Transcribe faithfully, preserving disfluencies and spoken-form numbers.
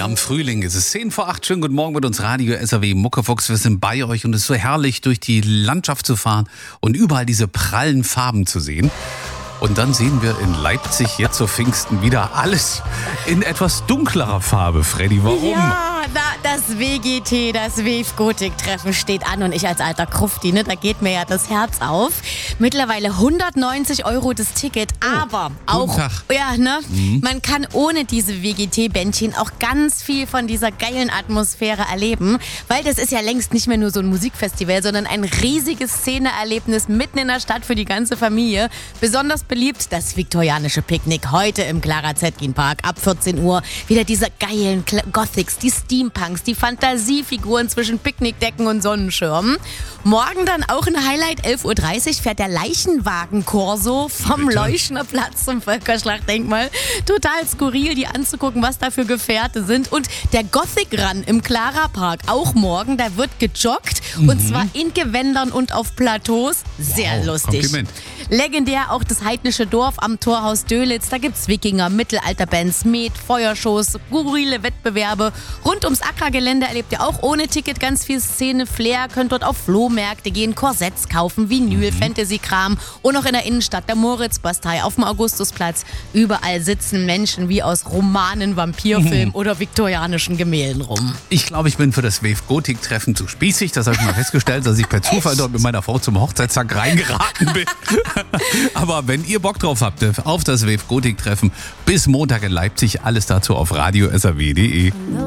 am Frühling. Es ist zehn vor acht. Schönen guten Morgen mit uns Radio S R W Muckefuchs. Wir sind bei euch und es ist so herrlich, durch die Landschaft zu fahren und überall diese prallen Farben zu sehen. Und dann sehen wir in Leipzig jetzt zu Pfingsten wieder alles in etwas dunklerer Farbe. Freddy, warum? Ja, na, das W G T, das Wave Gothic Treffen steht an und ich als alter Krufti, ne, da geht mir ja das Herz auf. Mittlerweile hundertneunzig Euro das Ticket, aber auch, Tag. ja, ne, Mhm. man kann ohne diese W G T-Bändchen auch ganz viel von dieser geilen Atmosphäre erleben, weil das ist ja längst nicht mehr nur so ein Musikfestival, sondern ein riesiges Szeneerlebnis mitten in der Stadt für die ganze Familie. Besonders beliebt das viktorianische Picknick heute im Clara Zetkin Park ab vierzehn Uhr. Wieder diese geilen Kla- Gothics, die Steampunks, die Fantasiefiguren zwischen Picknickdecken und Sonnenschirmen. Morgen dann auch ein Highlight, elf Uhr dreißig fährt der Leichenwagen-Korso vom Bitte? Leuschner Platz zum Völkerschlachtdenkmal. Total skurril, die anzugucken, was da für Gefährte sind. Und der Gothic Run im Clara Park, auch morgen, da wird gejoggt. Und zwar in Gewändern und auf Plateaus. Sehr Wow, lustig. Kompliment. Legendär auch das heidnische Dorf am Torhaus Dölitz. Da gibt's Wikinger, Mittelalterbands, Met, Feuershows, skurrile Wettbewerbe. Rund ums Ackergelände erlebt ihr auch ohne Ticket ganz viel Szene, Flair. Könnt dort auf Flohmärkte gehen, Korsetts kaufen, Vinyl, Fantasy-Kram. Und auch in der Innenstadt der Moritzbastei auf dem Augustusplatz. Überall sitzen Menschen wie aus Romanen, Vampirfilmen oder viktorianischen Gemälden rum. Ich glaube, ich bin für das Wave Gothic Treffen zu spießig. Das habe ich mal festgestellt, dass ich per Zufall dort mit meiner Frau zum Hochzeitstag reingeraten bin. Aber wenn ihr Bock drauf habt, auf das Wave Gothic Treffen bis Montag in Leipzig, alles dazu auf radio s r w punkt d e.